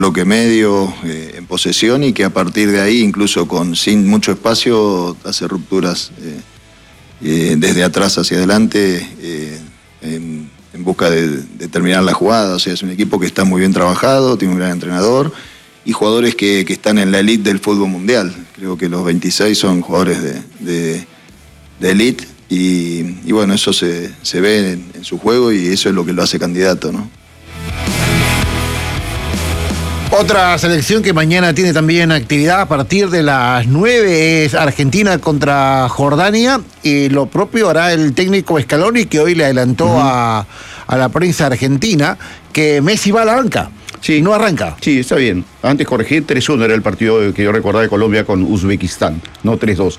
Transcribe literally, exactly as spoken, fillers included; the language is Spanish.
bloque medio, eh, en posesión, y que a partir de ahí, incluso con sin mucho espacio, hace rupturas eh, eh, desde atrás hacia adelante eh, en, en busca de, de terminar la jugada. O sea, es un equipo que está muy bien trabajado, tiene un gran entrenador y jugadores que, que están en la elite del fútbol mundial. Creo que los veintiséis son jugadores de, de, de elite y, y bueno, eso se, se ve en, en su juego y eso es lo que lo hace candidato, ¿no? Otra selección que mañana tiene también actividad a partir de las nueve es Argentina contra Jordania, y lo propio hará el técnico Scaloni, que hoy le adelantó uh-huh. a, a la prensa argentina que Messi va a la banca. Sí. No arranca. Sí, está bien. Antes corregir, tres uno era el partido que yo recordaba de Colombia con Uzbekistán, no tres dos.